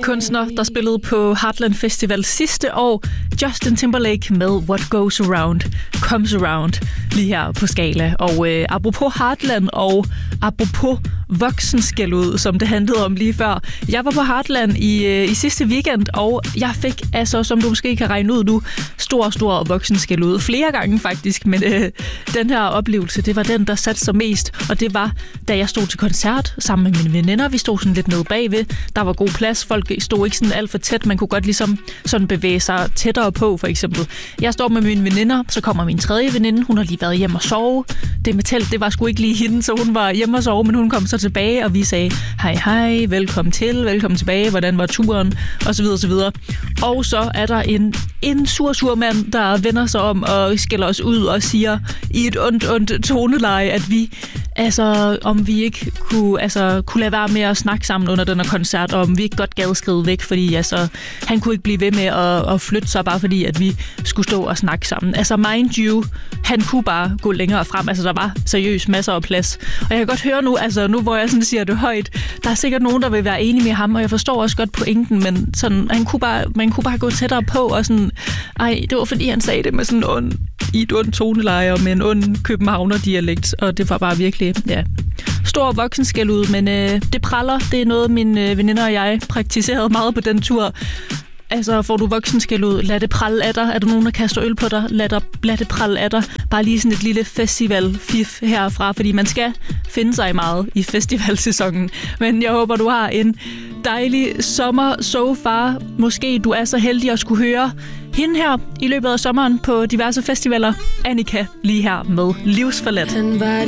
kunstner, der spillede på Heartland Festival sidste år. Justin Timberlake med What Goes Around Comes Around lige her på Skala. Og apropos Heartland og apropos voksenskældud, som det handlede om lige før. Jeg var på Heartland i sidste weekend, og jeg fik, altså, som du måske kan regne ud nu, stor voksenskældud. Flere gange faktisk, men den her oplevelse, det var den, der satte sig mest. Og det var, da jeg stod til koncert sammen med mine veninder. Vi stod sådan lidt nede bagved. Der var god plads. Folk stod ikke sådan alt for tæt. Man kunne godt ligesom sådan bevæge sig tættere på, for eksempel. Jeg står med mine veninder, så kommer min tredje veninde. Hun har lige været hjemme og sove. Det med telt, det var sgu ikke lige hende, så hun var hjemme og sove, men hun kom så tilbage, og vi sagde, hej, velkommen tilbage, hvordan var turen, og så videre, og så videre. Og så er der en sur mand, der vender sig om og skælder os ud og siger i et ondt toneleje, at vi, altså, om vi ikke kunne lade være med at snakke sammen under den her koncert, og om vi ikke godt gad skride væk, fordi altså, han kunne ikke blive ved med at flytte sig, bare fordi, at vi skulle stå og snakke sammen. Altså, mind you, han kunne bare gå længere frem. Altså, der var seriøst masser af plads. Og jeg kan godt høre nu, altså nu hvor jeg sådan siger det højt, der er sikkert nogen, der vil være enige med ham, og jeg forstår også godt pointen, men sådan, man kunne bare gå tættere på, og sådan, det var fordi, han sagde det med sådan i et ondt toneleje og med en ond københavner-dialekt, og det var bare virkelig, stor voksenskældud, men det praller. Det er noget, mine veninder og jeg praktiserede meget på den tur. Altså, får du voksenskældud, lad det pralle af dig. Er der nogen, der kaster øl på dig? Lad det pralle af dig. Bare lige sådan et lille festival-fif herfra, fordi man skal finde sig meget i festivalsæsonen. Men jeg håber, du har en dejlig sommer so far. Måske du er så heldig at skulle høre hende her i løbet af sommeren på diverse festivaler. Annika lige her med Livsforladt.